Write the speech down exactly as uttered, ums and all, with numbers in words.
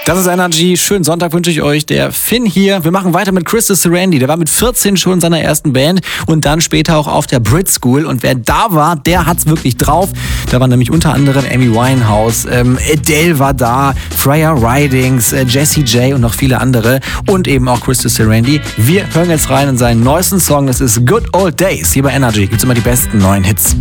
Das ist Energy. Schönen Sonntag wünsche ich euch. Der Finn hier. Wir machen weiter mit Chris Sarandon. Der war mit vierzehn schon in seiner ersten Band und dann später auch auf der Brit School. Und wer da war, der hat's wirklich drauf. Da waren nämlich unter anderem Amy Winehouse, ähm, Adele war da, Freya Ridings, äh, Jessie J und noch viele andere. Und eben auch Chris Sarandon. Wir hören jetzt rein in seinen neuesten Song. Es ist Good Old Days. Hier bei Energy gibt's immer die besten neuen Hits.